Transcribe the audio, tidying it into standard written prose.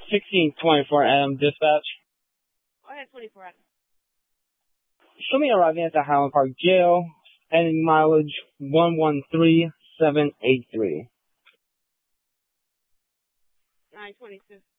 1624 AM dispatch. Go ahead, 24 Adam. Show me arriving at the Highland Park Jail, ending mileage 113783. 922.